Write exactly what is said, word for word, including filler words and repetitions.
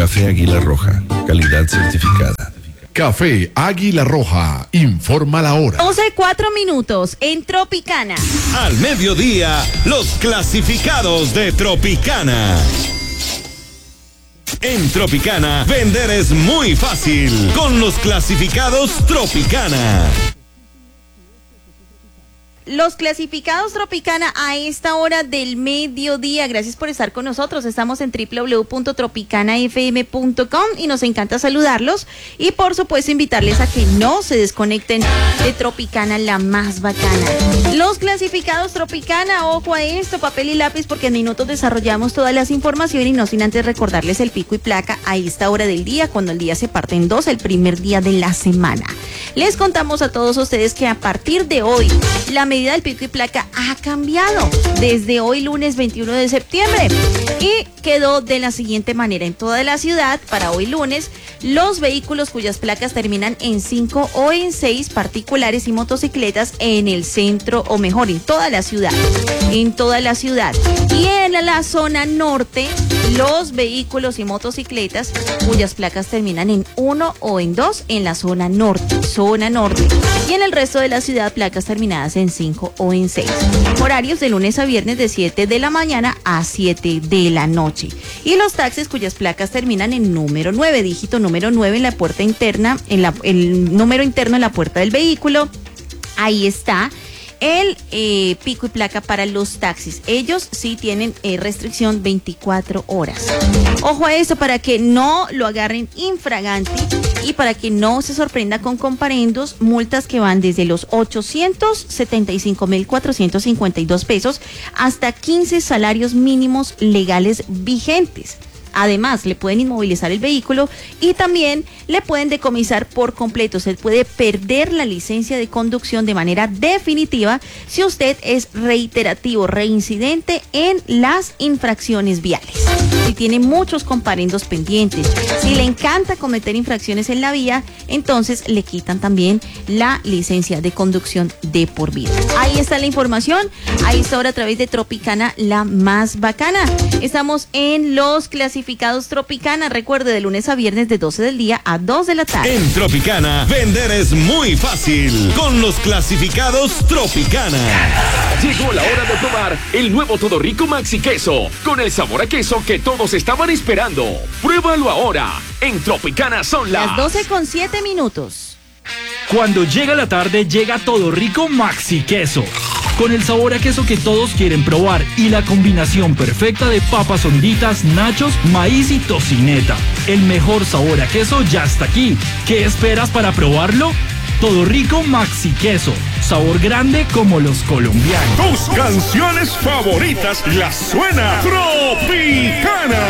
Café Águila Roja, calidad certificada. Café Águila Roja, informa la hora. doce, cuatro minutos en Tropicana. Al mediodía, los clasificados de Tropicana. En Tropicana, vender es muy fácil con los clasificados Tropicana. Los clasificados Tropicana a esta hora del mediodía. Gracias por estar con nosotros. Estamos en doble u doble u doble u punto tropicana f m punto com y nos encanta saludarlos y por supuesto invitarles a que no se desconecten de Tropicana, la más bacana. Los clasificados Tropicana, ojo a esto, papel y lápiz, porque en minutos desarrollamos todas las informaciones y no sin antes recordarles el pico y placa a esta hora del día, cuando el día se parte en dos, el primer día de la semana. Les contamos a todos ustedes que a partir de hoy la medida del pico y placa ha cambiado desde hoy lunes veintiuno de septiembre y quedó de la siguiente manera: en toda la ciudad para hoy lunes los vehículos cuyas placas terminan en cinco o en seis, particulares y motocicletas en el centro, o mejor en toda la ciudad, en toda la ciudad y en la zona norte los vehículos y motocicletas cuyas placas terminan en uno o en dos en la zona norte, zona norte y en el resto de la ciudad placas terminadas en cinco o en seis. Horarios de lunes a viernes de siete de la mañana a siete de la noche. Y los taxis cuyas placas terminan en número nueve, dígito número nueve en la puerta interna, en la, el número interno en la puerta del vehículo. Ahí está el eh, pico y placa para los taxis. Ellos sí tienen eh, restricción veinticuatro horas. Ojo a eso para que no lo agarren infraganti y para que no se sorprenda con comparendos, multas que van desde los ochocientos setenta y cinco mil cuatrocientos cincuenta y dos pesos hasta quince salarios mínimos legales vigentes. Además, le pueden inmovilizar el vehículo y también le pueden decomisar por completo. Se puede perder la licencia de conducción de manera definitiva si usted es reiterativo, reincidente en las infracciones viales. Si tiene muchos comparendos pendientes, si le encanta cometer infracciones en la vía, entonces le quitan también la licencia de conducción de por vida. Ahí está la información, ahí está ahora a través de Tropicana, la más bacana. Estamos en los clasificados Tropicana, recuerde, de lunes a viernes de doce del día a dos de la tarde. En Tropicana, vender es muy fácil con los clasificados Tropicana. Llegó la hora de probar el nuevo Todo Rico Maxi Queso, con el sabor a queso que todos estaban esperando. Pruébalo ahora. En Tropicana son las, las doce con siete minutos. Cuando llega la tarde, llega Todo Rico Maxi Queso, con el sabor a queso que todos quieren probar y la combinación perfecta de papas honditas, nachos, maíz y tocineta. El mejor sabor a queso ya está aquí. ¿Qué esperas para probarlo? Todo Rico Maxi Queso, sabor grande como los colombianos. Tus canciones favoritas las suena Tropicana.